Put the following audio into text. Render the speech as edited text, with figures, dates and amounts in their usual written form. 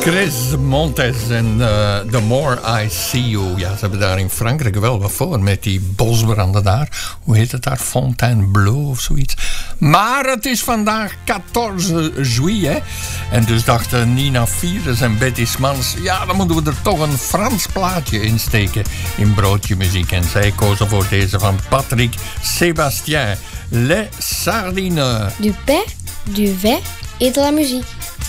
Chris Montes en The More I See You. Ja, ze hebben daar in Frankrijk wel wat voor met die bosbranden daar. Hoe heet het daar? Fontainebleau of zoiets. Maar het is vandaag 14 juillet. En dus dachten Nina Vieres en Betty Smans... ja, dan moeten we er toch een Frans plaatje in steken in Broodje Muziek. En zij kozen voor deze van Patrick Sébastien. Les Sardines. Du pain, du vin et de la musique.